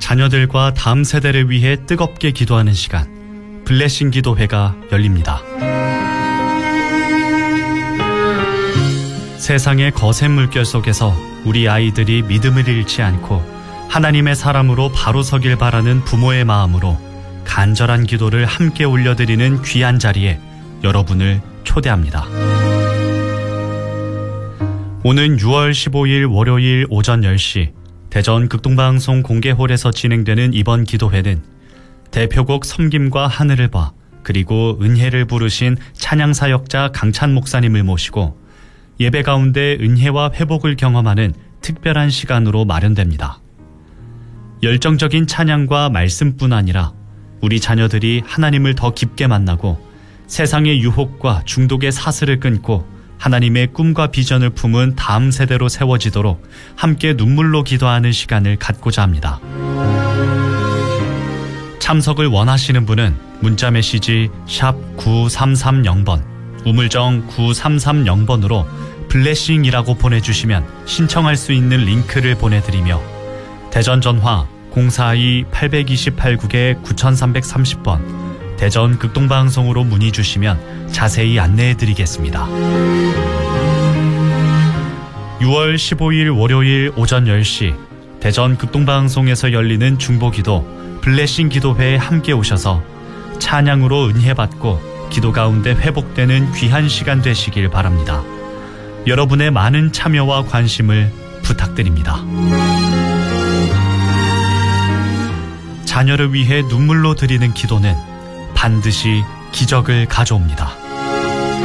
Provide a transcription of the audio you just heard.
자녀들과 다음 세대를 위해 뜨겁게 기도하는 시간, 블레싱 기도회가 열립니다. 세상의 거센 물결 속에서 우리 아이들이 믿음을 잃지 않고 하나님의 사람으로 바로 서길 바라는 부모의 마음으로 간절한 기도를 함께 올려드리는 귀한 자리에 여러분을 초대합니다. 오는 6월 15일 월요일 오전 10시 대전 극동방송 공개홀에서 진행되는 이번 기도회는 대표곡 섬김과 하늘을 봐 그리고 은혜를 부르신 찬양사역자 강찬 목사님을 모시고 예배 가운데 은혜와 회복을 경험하는 특별한 시간으로 마련됩니다. 열정적인 찬양과 말씀뿐 아니라 우리 자녀들이 하나님을 더 깊게 만나고 세상의 유혹과 중독의 사슬을 끊고 하나님의 꿈과 비전을 품은 다음 세대로 세워지도록 함께 눈물로 기도하는 시간을 갖고자 합니다. 참석을 원하시는 분은 문자 메시지 샵 9330번, 우물정 9330번으로 블레싱이라고 보내주시면 신청할 수 있는 링크를 보내드리며 대전 전화 042-828국에 9330번 대전 극동방송으로 문의 주시면 자세히 안내해드리겠습니다. 6월 15일 월요일 오전 10시 대전 극동방송에서 열리는 중보기도 블레싱 기도회에 함께 오셔서 찬양으로 은혜받고 기도 가운데 회복되는 귀한 시간 되시길 바랍니다. 여러분의 많은 참여와 관심을 부탁드립니다. 자녀를 위해 눈물로 드리는 기도는 반드시 기적을 가져옵니다.